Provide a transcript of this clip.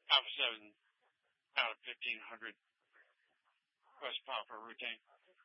Alpha 7 out of 1500 West Papa routine.